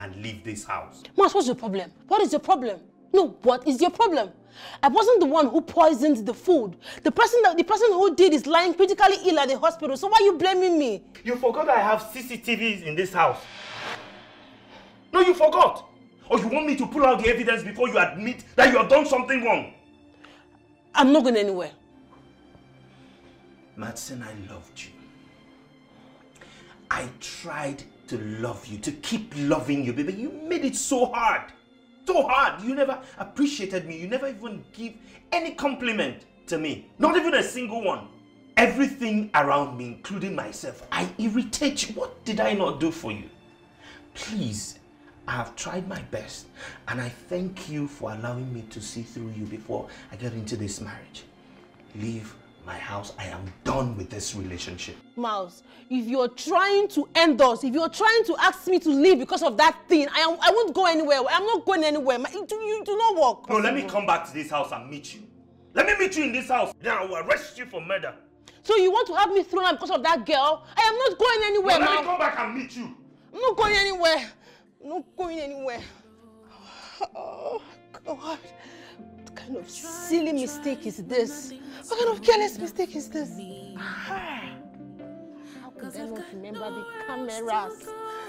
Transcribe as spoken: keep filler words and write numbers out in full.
and leave this house. Mas, what's your problem? What is your problem? No, what is your problem? I wasn't the one who poisoned the food. The person that the person who did is lying critically ill at the hospital. So why are you blaming me? You forgot I have C C T Vs in this house. No, you forgot. Or you want me to pull out the evidence before you admit that you have done something wrong? I'm not going anywhere. Madsen, I loved you. I tried to love you, to keep loving you, baby. You made it so hard. So hard. You never appreciated me. You never even give any compliment to me. Not even a single one. Everything around me, including myself, I irritate you. What did I not do for you? Please, I have tried my best. And I thank you for allowing me to see through you before I get into this marriage. Leave my house. I am done with this relationship. Miles, if you're trying to end us, if you're trying to ask me to leave because of that thing, I am, I won't go anywhere. I'm not going anywhere. My, you, you do not work. No, let me come back to this house and meet you. Let me meet you in this house. Then I will arrest you for murder. So you want to have me thrown out because of that girl? I am not going anywhere, no, let Miles. me come back and meet you. I'm not going anywhere. I'm not going anywhere. Oh, God. What kind of silly mistake is this? What kind of careless mistake is this? How could I not remember the cameras?